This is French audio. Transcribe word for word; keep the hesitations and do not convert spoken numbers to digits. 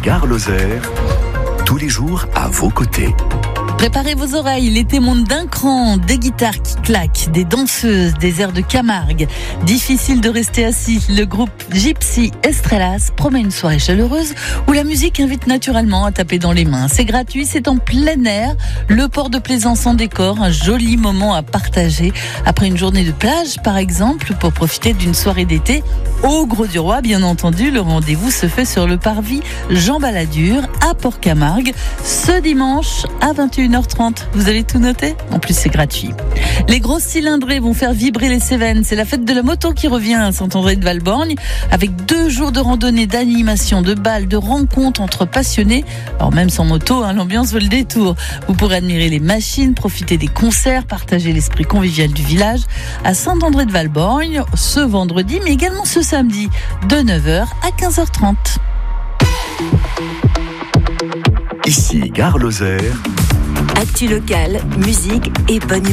Gare Lozère, tous les jours à vos côtés. Préparez vos oreilles, l'été monte d'un cran, des guitares qui claquent, des danseuses, des airs de Camargue. Difficile de rester assis, le groupe Gypsy Estrellas promet une soirée chaleureuse où la musique invite naturellement à taper dans les mains. C'est gratuit, c'est en plein air, le port de Plaisance en décor, un joli moment à partager après une journée de plage par exemple, pour profiter d'une soirée d'été au Grau du Roi. Bien entendu, le rendez-vous se fait sur le parvis Jean Balladur à Port-Camargue ce dimanche à vingt et une heures trente. Vous avez tout noté ? En plus, c'est gratuit. Les grosses cylindrées vont faire vibrer les Cévennes. C'est la fête de la moto qui revient à Saint-André-de-Valborgne avec deux jours de randonnée, d'animation, de balles, de rencontres entre passionnés. Alors même sans moto, hein, l'ambiance vaut le détour. Vous pourrez admirer les machines, profiter des concerts, partager l'esprit convivial du village à Saint-André-de-Valborgne ce vendredi, mais également ce samedi de neuf heures à quinze heures trente. Ici Gare Lozère. Actu locale, musique et bonne humeur.